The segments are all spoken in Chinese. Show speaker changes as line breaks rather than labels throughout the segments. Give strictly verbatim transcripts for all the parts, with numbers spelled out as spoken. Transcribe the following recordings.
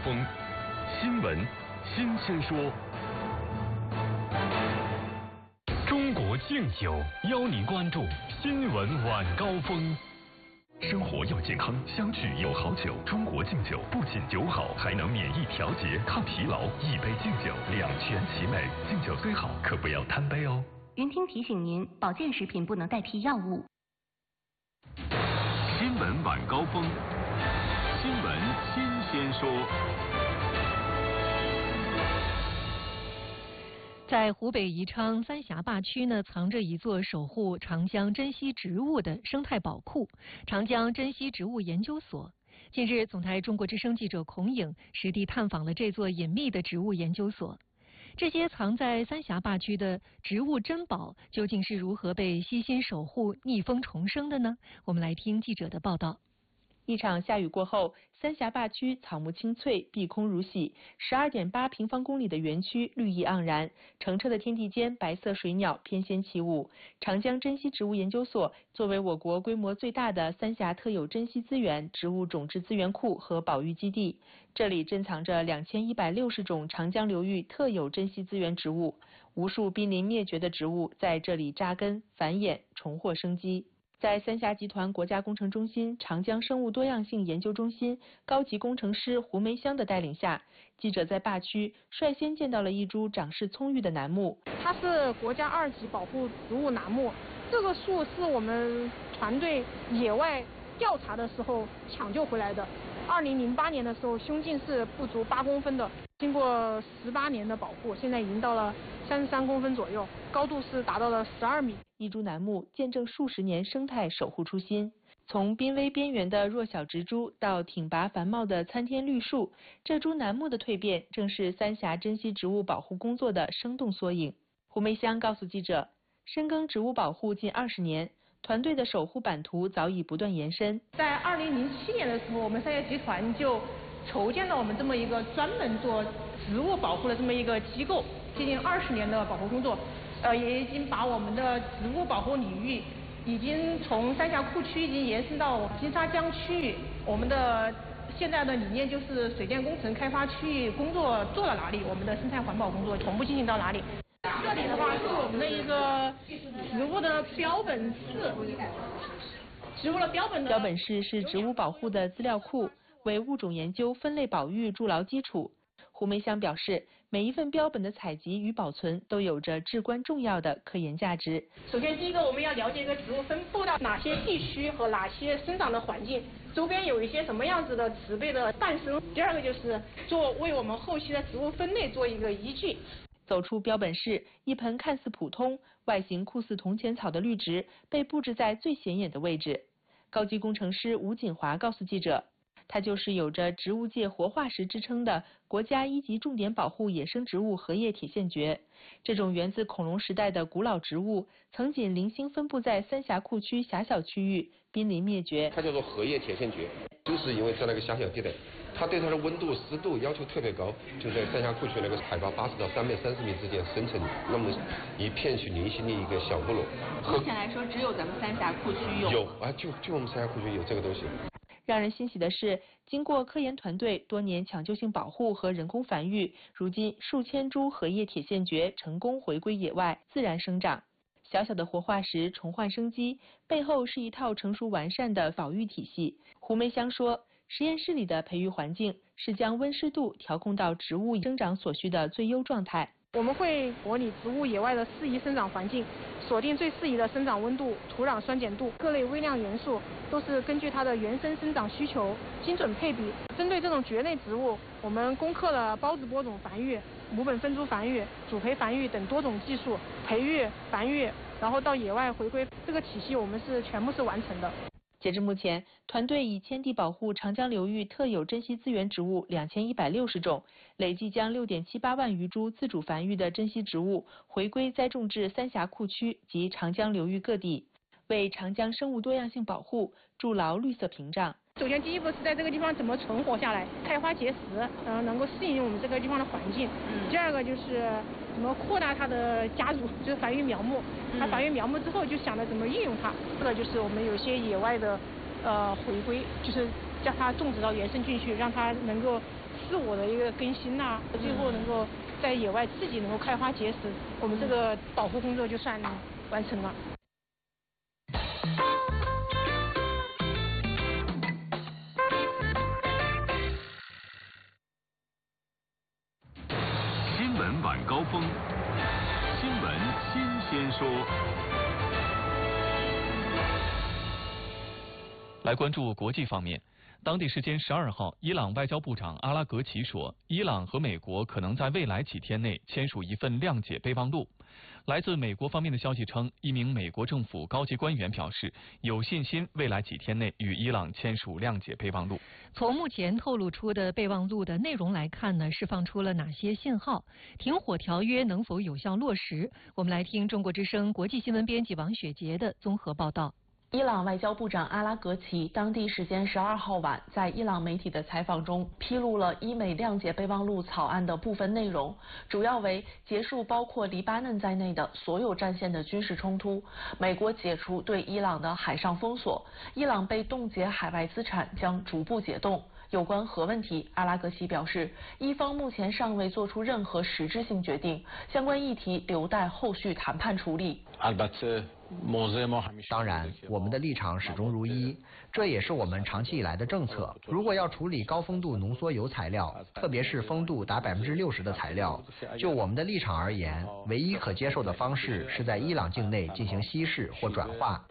峰，新闻新鲜说。中国敬酒邀您关注新闻晚高峰。生活要健康，相聚有好酒。中国敬酒不仅酒好，还能免疫调节、抗疲劳。一杯敬酒，两全其美。敬酒虽好，可不要贪杯哦。
云听提醒您，保健食品不能代替药物。
新闻晚高峰，新闻新鲜说。
在湖北宜昌三峡坝区呢，藏着一座守护长江珍稀植物的生态宝库——长江珍稀植物研究所。近日，总台中国之声记者孔颖实地探访了这座隐秘的植物研究所。这些藏在三峡坝区的植物珍宝，究竟是如何被悉心守护、逆风重生的呢？我们来听记者的报道。
一场下雨过后，三峡坝区草木青翠，碧空如洗， 十二点八平方公里的园区绿意盎然，澄澈的天地间，白色水鸟翩跹起舞。长江珍稀植物研究所作为我国规模最大的三峡特有珍稀资源植物种质资源库和保育基地，这里珍藏着两千一百六十种长江流域特有珍稀资源植物，无数濒临灭绝的植物在这里扎根、繁衍、重获生机。在三峡集团国家工程中心长江生物多样性研究中心高级工程师胡梅香的带领下，记者在坝区率先见到了一株长势葱郁的楠木。
它是国家二级保护植物楠木，这个树是我们团队野外调查的时候抢救回来的。二零零八年的时候，胸径是不足八公分的，经过十八年的保护，现在已经到了三十三公分左右，高度是达到了十二米。
一株楠木见证数十年生态守护初心，从濒危边缘的弱小植株到挺拔繁茂的参天绿树，这株楠木的蜕变正是三峡珍稀植物保护工作的生动缩影。胡梅香告诉记者，深耕植物保护近二十年，团队的守护版图早已不断延伸。
在二零零七年的时候，我们三峡集团就筹建了我们这么一个专门做植物保护的这么一个机构，接近二十年的保护工作，呃，也已经把我们的植物保护领域已经从三峡库区已经延伸到金沙江区域。我们的现在的理念就是水电工程开发区域工作做到哪里，我们的生态环保工作同步进行到哪里。这里的话是我们的一个植物的标本室，植物的标本的
标本室是植物保护的资料库，为物种研究分类保育筑牢基础。胡梅香表示，每一份标本的采集与保存都有着至关重要的科研价值。
首先，第一个我们要了解一个植物分布到哪些地区和哪些生长的环境，周边有一些什么样子的植被的诞生。第二个就是做为我们后期的植物分类做一个依据。
走出标本室，一盆看似普通、外形酷似铜钱草的绿植被布置在最显眼的位置。高级工程师吴锦华告诉记者，它就是有着植物界活化石之称的国家一级重点保护野生植物荷叶铁线蕨。这种源自恐龙时代的古老植物，曾仅零星分布在三峡库区狭小区域，濒临灭绝。
它叫做荷叶铁线蕨，就是因为在那个狭小地带，它对它的温度、湿度要求特别高，就在三峡库区那个海拔八十到三百三十米之间生成那么一片去零星的一个小部落。
目前来说，只有咱们三峡库区有。
有啊，就就我们三峡库区有这个东西。
让人欣喜的是，经过科研团队多年抢救性保护和人工繁育，如今数千株荷叶铁线蕨成功回归野外，自然生长。小小的活化石重焕生机，背后是一套成熟完善的保育体系。胡梅香说，实验室里的培育环境是将温湿度调控到植物生长所需的最优状态。
我们会模拟植物野外的适宜生长环境，锁定最适宜的生长温度、土壤酸碱度、各类微量元素，都是根据它的原生生长需求精准配比。针对这种蕨类植物，我们攻克了孢子播种繁育、母本分株繁育、主培繁育等多种技术，培育、繁育，然后到野外回归，这个体系我们是全部是完成的。
截至目前，团队已签订保护长江流域特有珍稀资源植物两千一百六十种，累计将六点七八万余株自主繁育的珍稀植物回归栽种至三峡库区及长江流域各地，为长江生物多样性保护筑牢绿色屏障。
首先，第一步是在这个地方怎么存活下来，开花结实，然后能够适应我们这个地方的环境。嗯。第二个就是怎么扩大它的家族，就是繁育苗木。嗯。它繁育苗木之后，就想着怎么运用它。这个就是我们有些野外的，呃，回归，就是将它种植到原生菌去，让它能够自我的一个更新呐、啊，最后能够在野外自己能够开花结实，我们这个保护工作就算完成了。
新闻晚高峰，新闻新鲜说。来关注国际方面，当地时间十二号，伊朗外交部长阿拉格齐说，伊朗和美国可能在未来几天内签署一份谅解备忘录。来自美国方面的消息称，一名美国政府高级官员表示，有信心未来几天内与伊朗签署谅解备忘录。
从目前透露出的备忘录的内容来看呢，释放出了哪些信号？停火条约能否有效落实？我们来听中国之声国际新闻编辑王雪杰的综合报道。
伊朗外交部长阿拉格齐当地时间十二号晚在伊朗媒体的采访中披露了伊美谅解备忘录草案的部分内容，主要为结束包括黎巴嫩在内的所有战线的军事冲突，美国解除对伊朗的海上封锁，伊朗被冻结海外资产将逐步解冻。有关核问题，阿拉格齐表示，伊方目前尚未做出任何实质性决定，相关议题留待后续谈判处理。
当然，我们的立场始终如一，这也是我们长期以来的政策。如果要处理高丰度浓缩铀材料，特别是丰度达百分之六十的材料，就我们的立场而言，唯一可接受的方式是在伊朗境内进行稀释或转化。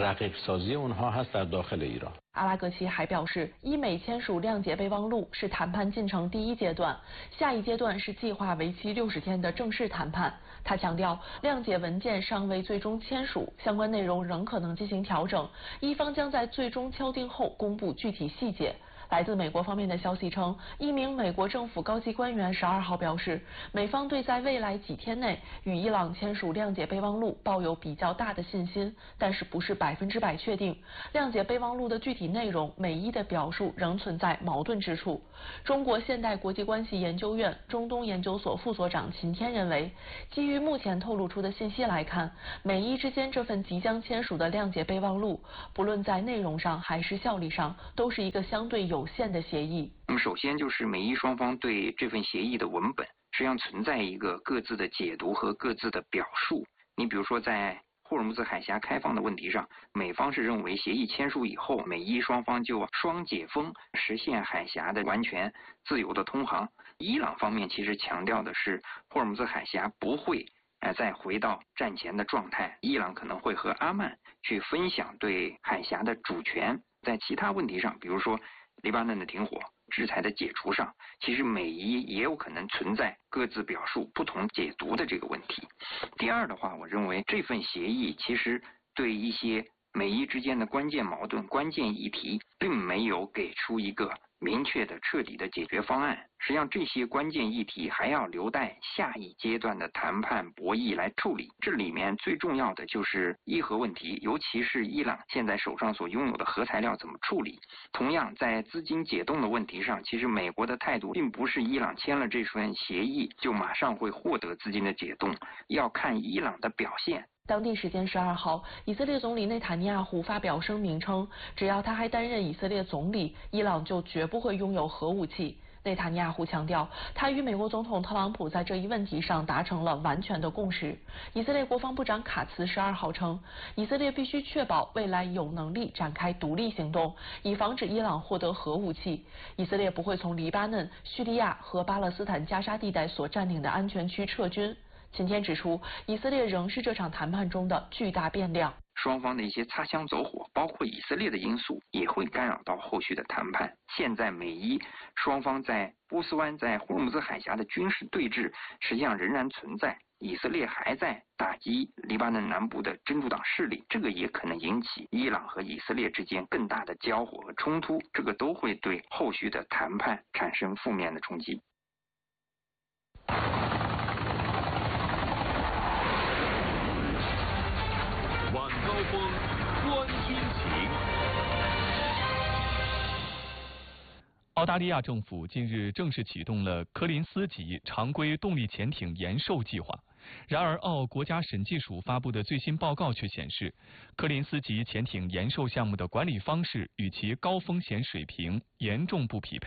阿拉格齐还表示，伊美签署谅解备忘录是谈判进程第一阶段，下一阶段是计划为期六十天的正式谈判。他强调，谅解文件尚未最终签署，相关内容仍可能进行调整，伊方将在最终敲定后公布具体细节。来自美国方面的消息称，一名美国政府高级官员十二号表示，美方对在未来几天内与伊朗签署谅解备忘录抱有比较大的信心，但是不是百分之百确定。谅解备忘录的具体内容，美伊的表述仍存在矛盾之处。中国现代国际关系研究院中东研究所副所长秦天认为，基于目前透露出的信息来看，美伊之间这份即将签署的谅解备忘录，不论在内容上还是效力上，都是一个相对有限的协议。
那么首先就是美伊双方对这份协议的文本实际上存在一个各自的解读和各自的表述。你比如说在霍尔木兹海峡开放的问题上，美方是认为协议签署以后，美伊双方就双解封，实现海峡的完全自由的通航。伊朗方面其实强调的是霍尔木兹海峡不会呃再回到战前的状态，伊朗可能会和阿曼去分享对海峡的主权。在其他问题上，比如说黎巴嫩的停火、制裁的解除上，其实美伊也有可能存在各自表述不同解读的这个问题。第二的话，我认为这份协议其实对一些美伊之间的关键矛盾、关键议题，并没有给出一个明确的、彻底的解决方案。实际上，这些关键议题还要留待下一阶段的谈判博弈来处理。这里面最重要的就是伊核问题，尤其是伊朗现在手上所拥有的核材料怎么处理。同样，在资金解冻的问题上，其实美国的态度并不是伊朗签了这份协议就马上会获得资金的解冻，要看伊朗的表现。
当地时间十二号，以色列总理内塔尼亚胡发表声明称，只要他还担任以色列总理，伊朗就绝不会拥有核武器。内塔尼亚胡强调，他与美国总统特朗普在这一问题上达成了完全的共识。以色列国防部长卡茨十二号称，以色列必须确保未来有能力展开独立行动，以防止伊朗获得核武器。以色列不会从黎巴嫩、叙利亚和巴勒斯坦加沙地带所占领的安全区撤军。秦天指出，以色列仍是这场谈判中的巨大变量。
双方的一些擦枪走火，包括以色列的因素，也会干扰到后续的谈判。现在美伊双方在波斯湾、在霍尔木兹海峡的军事对峙，实际上仍然存在。以色列还在打击黎巴嫩南部的真主党势力，这个也可能引起伊朗和以色列之间更大的交火和冲突，这个都会对后续的谈判产生负面的冲击。
晚高峰，观军情。澳大利亚政府近日正式启动了柯林斯级常规动力潜艇延寿计划。然而，澳国家审计署发布的最新报告却显示，柯林斯级潜艇延寿项目的管理方式与其高风险水平严重不匹配。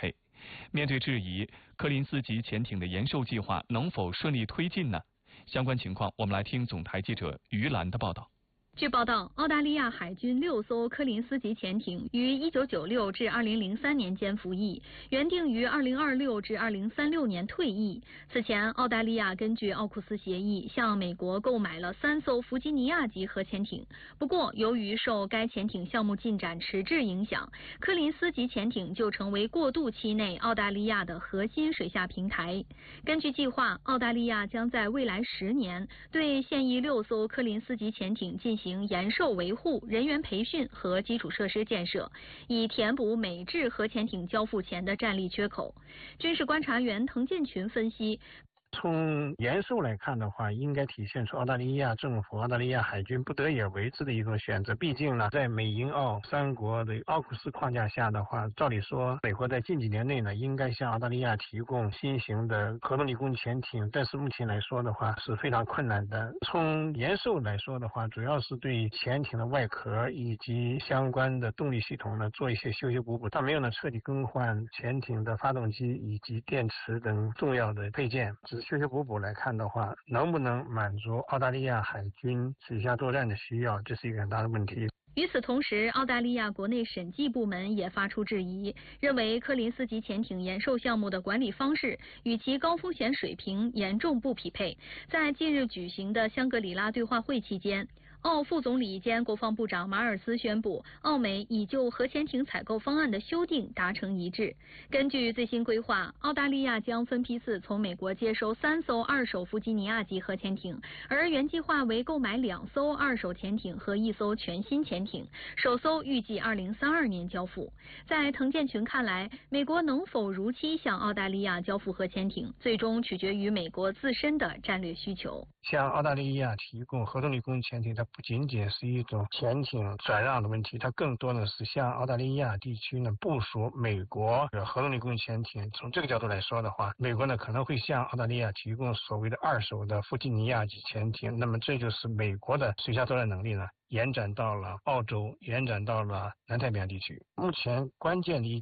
面对质疑，柯林斯级潜艇的延寿计划能否顺利推进呢？相关情况，我们来听总台记者于兰的报道。
据报道，澳大利亚海军六艘柯林斯级潜艇于一九九六至二零零三年间服役，原定于二零二六至二零三六年退役。此前，澳大利亚根据奥库斯协议向美国购买了三艘弗吉尼亚级核潜艇。不过，由于受该潜艇项目进展迟滞影响，柯林斯级潜艇就成为过渡期内澳大利亚的核心水下平台。根据计划，澳大利亚将在未来十年对现役六艘柯林斯级潜艇进行行延寿维护、人员培训和基础设施建设，以填补美制核潜艇交付前的战力缺口。军事观察员滕建群分析。
从延寿来看的话，应该体现出澳大利亚政府、澳大利亚海军不得已而为之的一种选择。毕竟呢，在美英澳三国的奥库斯框架下的话，照理说，美国在近几年内呢，应该向澳大利亚提供新型的核动力攻击潜艇，但是目前来说的话是非常困难的。从延寿来说的话，主要是对潜艇的外壳以及相关的动力系统呢做一些修修补补，但没有呢彻底更换潜艇的发动机以及电池等重要的配件。只修修补补来看的话，能不能满足澳大利亚海军水下作战的需要，这是一个很大的问题。
与此同时，澳大利亚国内审计部门也发出质疑，认为柯林斯级潜艇延寿项目的管理方式与其高风险水平严重不匹配。在近日举行的香格里拉对话会期间，澳副总理兼国防部长马尔斯宣布，澳美已就核潜艇采购方案的修订达成一致。根据最新规划，澳大利亚将分批次从美国接收三艘二手弗吉尼亚级核潜艇，而原计划为购买两艘二手潜艇和一艘全新潜艇，首艘预计二零三二年交付。在滕建群看来，美国能否如期向澳大利亚交付核潜艇，最终取决于美国自身的战略需求。
向澳大利亚提供核动力攻击潜艇，它不仅仅是一种潜艇转让的问题，它更多的是向澳大利亚地区呢部署美国的核动力攻击潜艇。从这个角度来说的话，美国呢可能会向澳大利亚提供所谓的二手的弗吉尼亚级潜艇，那么这就是美国的水下作战能力呢延展到了澳洲，延展到了南太平洋地区。目前关键的一